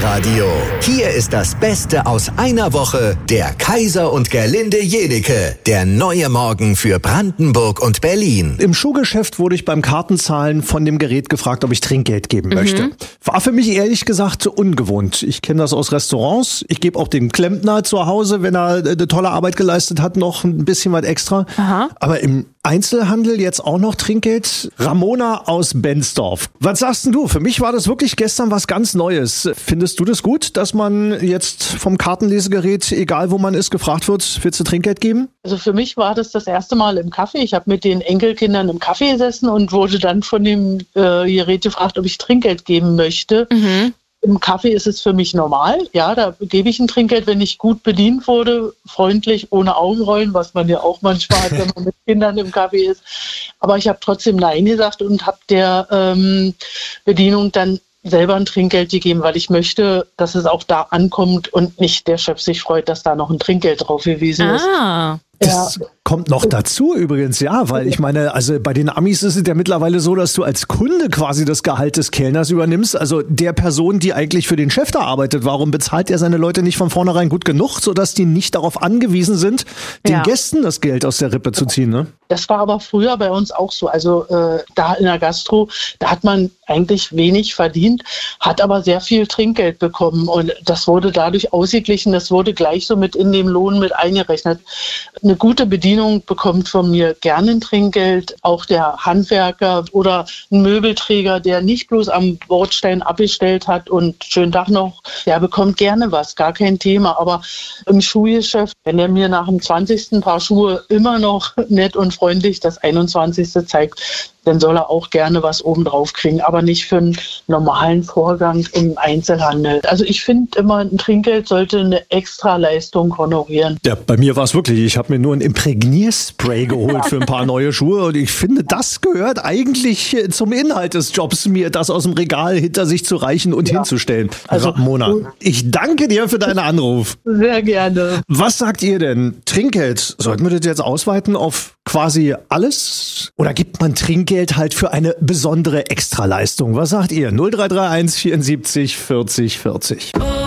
Energy-Radio. Hier ist das Beste aus einer Woche. Der Kaiser und Gerlinde Jenecke. Der neue Morgen für Brandenburg und Berlin. Im Schuhgeschäft wurde ich beim Kartenzahlen von dem Gerät gefragt, ob ich Trinkgeld geben möchte. War für mich ehrlich gesagt ungewohnt. Ich kenne das aus Restaurants. Ich gebe auch dem Klempner zu Hause, wenn er eine tolle Arbeit geleistet hat, noch ein bisschen was extra. Aha. Aber im Einzelhandel jetzt auch noch Trinkgeld? Ramona aus Benzdorf. Was sagst denn du? Für mich war das wirklich gestern was ganz Neues. Findest du das gut, dass man jetzt vom Kartenlesegerät, egal wo man ist, gefragt wird, willst du Trinkgeld geben? Also für mich war das erste Mal im Café. Ich habe mit den Enkelkindern im Café gesessen und wurde dann von dem Gerät gefragt, ob ich Trinkgeld geben möchte. Im Café ist es für mich normal. Ja, da gebe ich ein Trinkgeld, wenn ich gut bedient wurde, freundlich, ohne Augenrollen, was man ja auch manchmal hat, wenn man mit Kindern im Café ist. Aber ich habe trotzdem Nein gesagt und habe der Bedienung dann selber ein Trinkgeld gegeben, weil ich möchte, dass es auch da ankommt und nicht der Chef sich freut, dass da noch ein Trinkgeld drauf gewesen ist. Das kommt noch dazu übrigens, ja, weil ich meine, also bei den Amis ist es ja mittlerweile so, dass du als Kunde quasi das Gehalt des Kellners übernimmst, also der Person, die eigentlich für den Chef da arbeitet. Warum bezahlt er seine Leute nicht von vornherein gut genug, sodass die nicht darauf angewiesen sind, den Gästen das Geld aus der Rippe zu ziehen, ne? Das war aber früher bei uns auch so. Also da in der Gastro, da hat man eigentlich wenig verdient, hat aber sehr viel Trinkgeld bekommen und das wurde dadurch ausgeglichen, das wurde gleich so mit in dem Lohn mit eingerechnet. Eine gute Bedienung bekommt von mir gerne ein Trinkgeld, auch der Handwerker oder ein Möbelträger, der nicht bloß am Bordstein abgestellt hat und schönen Tag noch, der bekommt gerne was, gar kein Thema. Aber im Schuhgeschäft, wenn er mir nach dem 20. Paar Schuhe immer noch nett und freundlich das 21. zeigt, dann soll er auch gerne was obendrauf kriegen, aber nicht für einen normalen Vorgang im Einzelhandel. Also ich finde immer, ein Trinkgeld sollte eine Extraleistung honorieren. Ja, bei mir war es wirklich, ich habe mir nur ein Imprägnierspray geholt für ein paar neue Schuhe und ich finde, das gehört eigentlich zum Inhalt des Jobs, mir das aus dem Regal hinter sich zu reichen und hinzustellen. Also, Ramona, ich danke dir für deinen Anruf. Sehr gerne. Was sagt ihr denn? Trinkgeld, sollten wir das jetzt ausweiten auf quasi alles? Oder gibt man Trinkgeld halt für eine besondere Extraleistung? Was sagt ihr? 0331 74 40 40.